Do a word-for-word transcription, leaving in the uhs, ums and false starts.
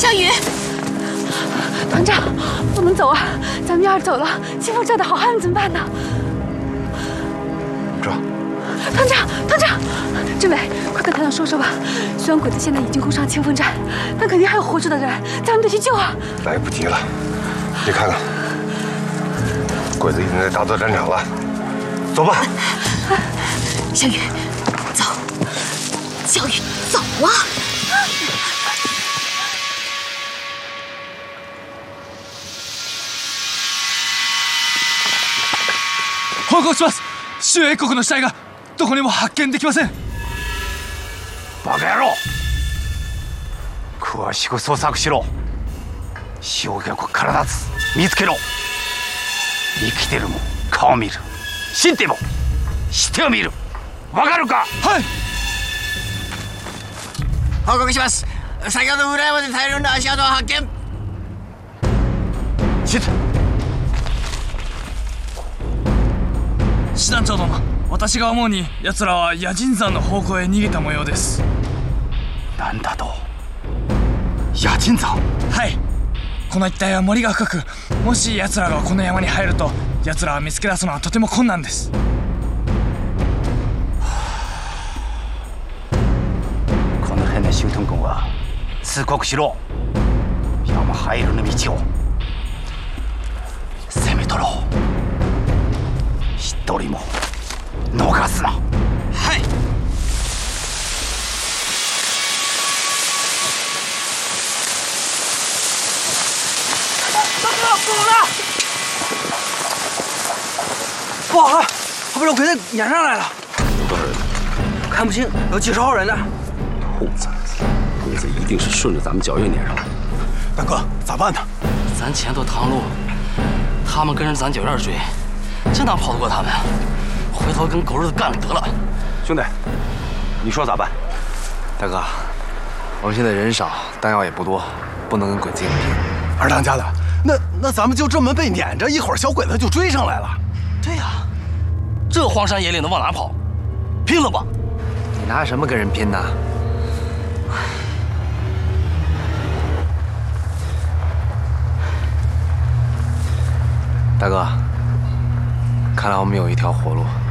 小雨， 团长，不能走啊！咱们要是走了，清风寨的好汉怎么办呢？ 这， 团长，团长，政委，快跟团长说说吧。虽然鬼子现在已经攻上清风寨，但肯定还有活着的人，咱们得去救啊！ 来不及了，你看看，鬼子已经在大泽战场了，走吧。 小雨，走，小雨，走啊！ 報告します。周英国の死体がどこにも発見できません。 バカ野郎！詳しく捜索しろ。消極から立つ見つけろ。生きてるも顔見る。死んでもしてを見る。わかるか？ はい。 報告します。先ほど裏山で大量の足跡を発見。 シッ師団長殿、私が思うに奴らは野人山の方向へ逃げた模様です。 なんだと？野人山？ はい。この一帯は森が深く、もし奴らがこの山に入ると奴らは見つけ出すのはとても困難です。 この辺の周東君は通告しろ。山入るの道を攻め取ろう。一人も逃すな。はい。 不好了，他把老鬼子撵上来了。 有多少人？ 看不清，有几十号人呢。 兔崽子，鬼子一定是顺着咱们脚印撵上来。 大哥，咋办呢？ 咱前头塘路，他们跟着咱脚印追，这哪跑得过他们啊？回头跟狗日的干了得了。 兄弟，你说咋办？ 大哥，我们现在人少，弹药也不多，不能跟鬼子硬拼。 二当家的，那那咱们就这么被撵着，一会儿小鬼子就追上来了。 对呀、啊，这荒山野岭的往哪跑？拼了吧！ 你拿什么跟人拼呢？大哥，看来我们有一条活路。